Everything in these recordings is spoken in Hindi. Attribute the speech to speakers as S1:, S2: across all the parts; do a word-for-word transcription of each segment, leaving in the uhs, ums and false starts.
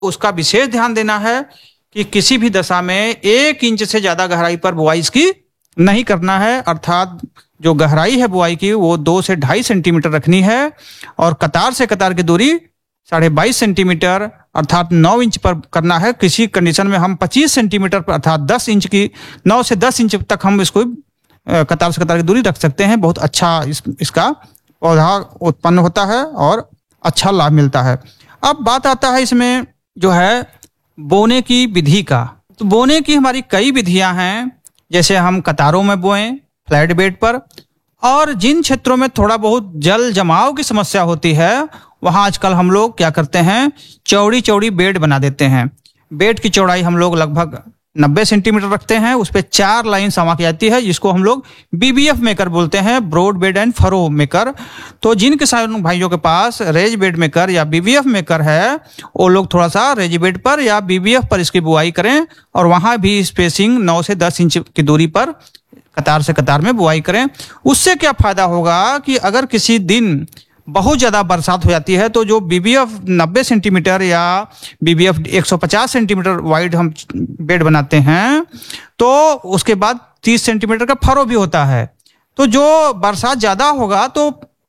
S1: उसका विशेष ध्यान देना है कि किसी भी दशा में एक इंच से ज्यादा गहराई पर बुआई इसकी नहीं करना है, अर्थात जो गहराई है बुआई की वो दो से ढाई सेंटीमीटर रखनी है और कतार से कतार की दूरी साढ़े बाईस सेंटीमीटर अर्थात नौ इंच पर करना है। किसी कंडीशन में हम पच्चीस सेंटीमीटर पर अर्थात दस इंच की नौ से दस इंच तक हम इसको कतार से कतार की दूरी रख सकते हैं। बहुत अच्छा इस, इसका पौधा उत्पन्न होता है और अच्छा लाभ मिलता है। अब बात आता है इसमें जो है बोने की विधि का। तो बोने की हमारी कई विधियां हैं, जैसे हम कतारों में बोएं फ्लैट बेड पर, और जिन क्षेत्रों में थोड़ा बहुत जल जमाव की समस्या होती है वहां आजकल हम लोग क्या करते हैं, चौड़ी चौड़ी बेड बना देते हैं। बेड की चौड़ाई हम लोग लगभग नब्बे सेंटीमीटर रखते हैं, उस पर चार लाइन समा की जाती है, जिसको हम लोग बीबीएफ मेकर बोलते हैं, broad bed and furrow maker. तो जिन किसान भाइयों के पास रेज बेड मेकर या बीबीएफ मेकर है वो लोग थोड़ा सा रेज बेड पर या बीबीएफ पर इसकी बुआई करें और वहां भी स्पेसिंग नौ से दस इंच की दूरी पर कतार से कतार में बुआई करें। उससे क्या फायदा होगा कि अगर किसी दिन बहुत ज्यादा बरसात हो जाती है तो जो बीबीएफ नब्बे सेंटीमीटर या बीबीएफ एक सौ पचास सेंटीमीटर वाइड हम बेड बनाते हैं तो उसके बाद तीस सेंटीमीटर का फरो भी होता है। तो जो बरसात ज्यादा होगा तो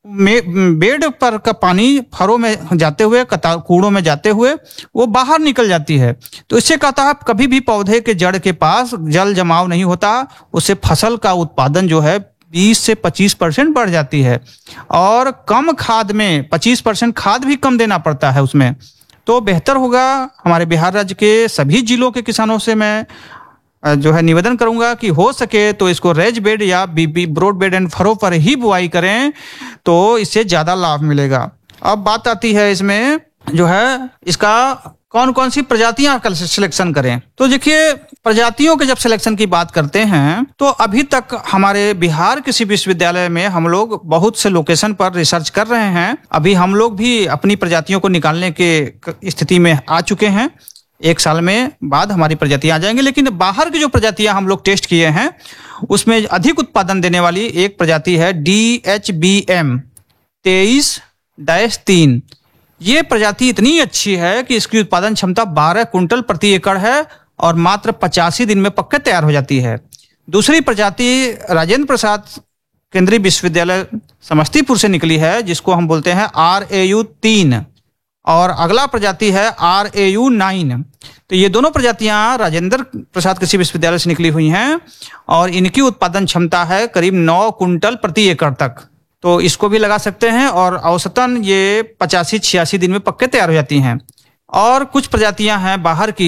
S1: बेड पर का पानी फरो में जाते हुए कतार कूड़ों में जाते हुए वो बाहर निकल जाती है। तो इससे कहता है कभी भी पौधे के जड़ के पास जल जमाव नहीं होता, उससे फसल का उत्पादन जो है बीस से पच्चीस परसेंट बढ़ जाती है और कम खाद में पच्चीस परसेंट खाद भी कम देना पड़ता है उसमें। तो बेहतर होगा। हमारे बिहार राज्य के सभी जिलों के किसानों से मैं जो है निवेदन करूंगा कि हो सके तो इसको रेज बेड या बीबी ब्रॉड बेड एंड फरो पर ही बुआई करें तो इससे ज्यादा लाभ मिलेगा। अब बात आती है इसमें जो है इसका कौन कौन सी प्रजातियां का सिलेक्शन करें। तो देखिए प्रजातियों के जब सिलेक्शन की बात करते हैं तो अभी तक हमारे बिहार कृषि विश्वविद्यालय में हम लोग बहुत से लोकेशन पर रिसर्च कर रहे हैं। अभी हम लोग भी अपनी प्रजातियों को निकालने के स्थिति में आ चुके हैं। एक साल में बाद हमारी प्रजातियां आ जाएंगी, लेकिन बाहर की जो प्रजातियां हम लोग टेस्ट किए हैं उसमें अधिक उत्पादन देने वाली एक प्रजाति है डी एच बी एम तेईस डैश तीन। ये प्रजाति इतनी अच्छी है कि इसकी उत्पादन क्षमता बारह कुंटल प्रति एकड़ है और मात्र पचासी दिन में पक्के तैयार हो जाती है। दूसरी प्रजाति राजेंद्र प्रसाद केंद्रीय विश्वविद्यालय समस्तीपुर से निकली है, जिसको हम बोलते हैं आर ए यू तीन, और अगला प्रजाति है आर ए यू नाइन। तो ये दोनों प्रजातियां राजेंद्र प्रसाद कृषि विश्वविद्यालय से निकली हुई हैं और इनकी उत्पादन क्षमता है करीब नौ कुंटल प्रति एकड़ तक। तो इसको भी लगा सकते हैं और औसतन ये पचासी छियासी दिन में पक्के तैयार हो जाती हैं। और कुछ प्रजातियां हैं बाहर की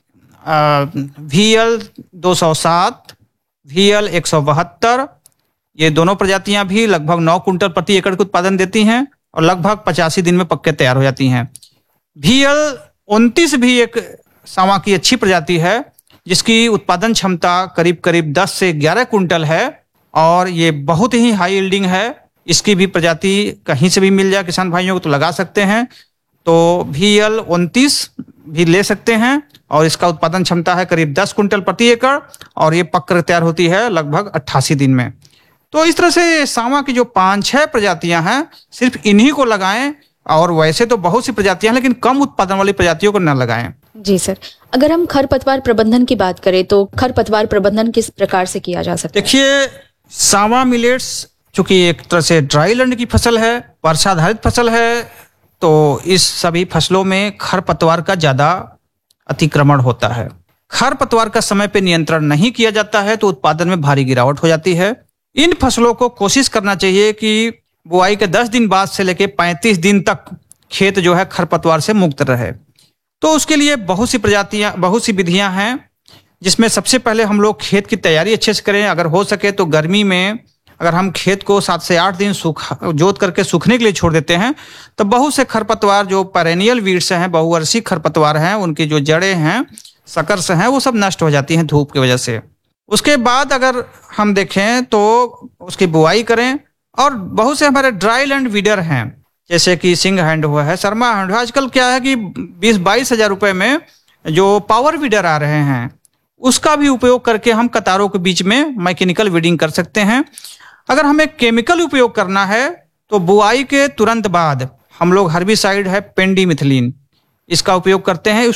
S1: वी एल दो सौ सात, वी एल एक सौ बहत्तर, ये दोनों प्रजातियां भी लगभग नौ कुंटल प्रति एकड़ का उत्पादन देती हैं और लगभग पचासी दिन में पक्के तैयार हो जाती हैं। वी एल उनतीस भी एक सावा की अच्छी प्रजाति है जिसकी उत्पादन क्षमता करीब करीब दस से ग्यारह कुंटल है और ये बहुत ही हाई यील्डिंग है। इसकी भी प्रजाति कहीं से भी मिल जाए किसान भाइयों को तो लगा सकते हैं। तो वी एल उनतीस भी ले सकते हैं और इसका उत्पादन क्षमता है करीब दस कुंटल प्रति एकड़ और ये पककर तैयार होती है लगभग अट्ठासी दिन में। तो इस तरह से सावा की जो पांच छह प्रजातियां हैं सिर्फ इन्हीं को लगाएं, और वैसे तो बहुत सी प्रजातियां हैं लेकिन कम उत्पादन वाली प्रजातियों को न लगाएं।
S2: जी सर, अगर हम खरपतवार प्रबंधन की बात करें तो खरपतवार प्रबंधन किस प्रकार से किया जा सकता है?
S1: देखिए सावा मिलेट्स चूंकि एक तरह से ड्राई लैंड की फसल है, वर्षाधारित फसल है, तो इस सभी फसलों में खरपतवार का ज्यादा अतिक्रमण होता है। खरपतवार का समय पे नियंत्रण नहीं किया जाता है तो उत्पादन में भारी गिरावट हो जाती है। इन फसलों को कोशिश करना चाहिए कि बुआई के दस दिन बाद से लेकर पैंतीस दिन तक खेत जो है खरपतवार से मुक्त रहे। तो उसके लिए बहुत सी प्रजातियां बहुत सी विधियां हैं, जिसमें सबसे पहले हम लोग खेत की तैयारी अच्छे से करें। अगर हो सके तो गर्मी में अगर हम खेत को सात से आठ दिन सूखा जोत करके सूखने के लिए छोड़ देते हैं तो बहुत से खरपतवार जो पेरेनियल वीड्स हैं, बहुवर्षीय खरपतवार हैं, उनकी जो जड़ें हैं, सकर्स हैं, वो सब नष्ट हो जाती हैं धूप की वजह से। उसके बाद अगर हम देखें तो उसकी बुआई करें। और बहुत से हमारे ड्राई लैंड वीडर हैं जैसे कि सिंग हैंड हुआ है, शर्मा हैंड हुआ। आजकल क्या है कि बीस बाईस हजार रुपए में जो पावर वीडर आ रहे हैं उसका भी उपयोग करके हम कतारों के बीच में मैकेनिकल वीडिंग कर सकते हैं। अगर हमें केमिकल उपयोग करना है तो बुआई के तुरंत बाद हम लोग हर्बिसाइड है पेंडीमिथिलीन, इसका उपयोग करते हैं।